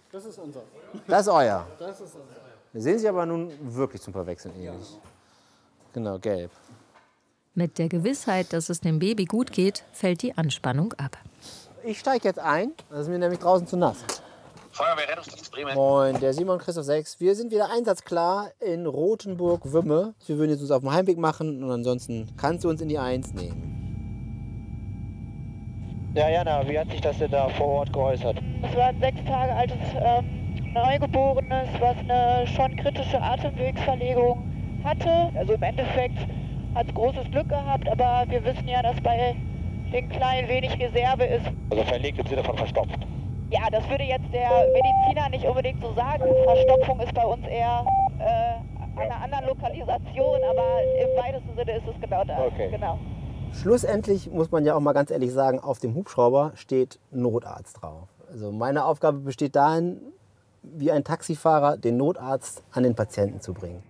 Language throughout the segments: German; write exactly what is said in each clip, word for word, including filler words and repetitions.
Das ist unser. Das ist euer. Das ist unser. Wir sehen sich aber nun wirklich zum Verwechseln ähnlich. Ja. Genau, gelb. Mit der Gewissheit, dass es dem Baby gut geht, fällt die Anspannung ab. Ich steige jetzt ein. Das ist mir nämlich draußen zu nass. Feuerwehrrettungsdienst Bremen. Moin, der Simon Christoph sechs. Wir sind wieder einsatzklar in Rothenburg-Wümme. Wir würden jetzt uns auf den Heimweg machen und ansonsten kannst du uns in die eins nehmen. Ja, Jana, wie hat sich das denn da vor Ort geäußert? Es war ein sechs Tage altes ähm, Neugeborenes, was eine schon kritische Atemwegsverlegung hatte. Also im Endeffekt hat es großes Glück gehabt, aber wir wissen ja, dass bei den Kleinen wenig Reserve ist. Also verlegt im Sinne von verstopft? Ja, das würde jetzt der Mediziner nicht unbedingt so sagen. Verstopfung ist bei uns eher äh, an einer anderen Lokalisation, aber im weitesten Sinne ist es genau das. Okay. Genau. Schlussendlich muss man ja auch mal ganz ehrlich sagen, auf dem Hubschrauber steht Notarzt drauf. Also meine Aufgabe besteht darin, wie ein Taxifahrer den Notarzt an den Patienten zu bringen.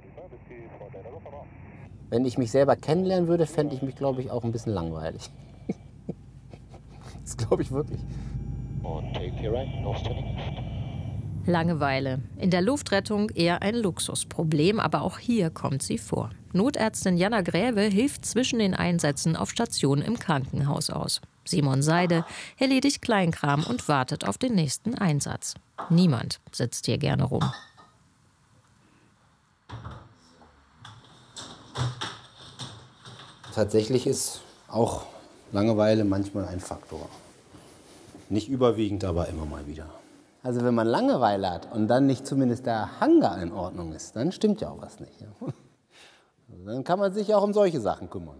Wenn ich mich selber kennenlernen würde, fände ich mich, glaube ich, auch ein bisschen langweilig. Das glaube ich wirklich. Und take the right, no turning left. Langeweile. In der Luftrettung eher ein Luxusproblem, aber auch hier kommt sie vor. Notärztin Jana Gräve hilft zwischen den Einsätzen auf Station im Krankenhaus aus. Simon Seide erledigt Kleinkram und wartet auf den nächsten Einsatz. Niemand sitzt hier gerne rum. Tatsächlich ist auch Langeweile manchmal ein Faktor. Nicht überwiegend, aber immer mal wieder. Also wenn man Langeweile hat und dann nicht zumindest der Hangar in Ordnung ist, dann stimmt ja auch was nicht. Also dann kann man sich auch um solche Sachen kümmern.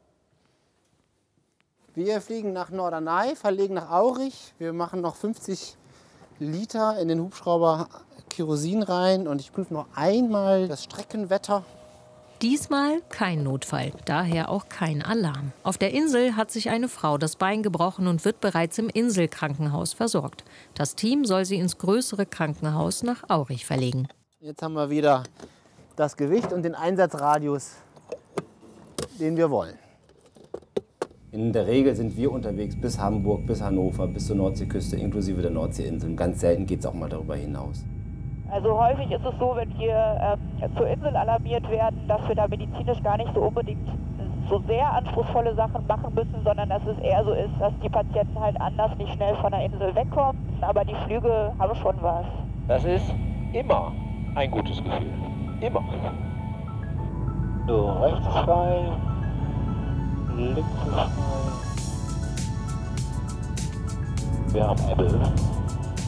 Wir fliegen nach Norderney, verlegen nach Aurich. Wir machen noch fünfzig Liter in den Hubschrauber Kerosin rein und ich prüfe noch einmal das Streckenwetter. Diesmal kein Notfall, daher auch kein Alarm. Auf der Insel hat sich eine Frau das Bein gebrochen und wird bereits im Inselkrankenhaus versorgt. Das Team soll sie ins größere Krankenhaus nach Aurich verlegen. Jetzt haben wir wieder das Gewicht und den Einsatzradius, den wir wollen. In der Regel sind wir unterwegs bis Hamburg, bis Hannover, bis zur Nordseeküste, inklusive der Nordseeinseln. Ganz selten geht es auch mal darüber hinaus. Also häufig ist es so, wenn wir ähm, zur Insel alarmiert werden, dass wir da medizinisch gar nicht so unbedingt so sehr anspruchsvolle Sachen machen müssen, sondern dass es eher so ist, dass die Patienten halt anders nicht schnell von der Insel wegkommen. Aber die Flüge haben schon was. Das ist immer ein gutes Gefühl. Immer. So, rechts frei, links frei. Wir haben Ebbe.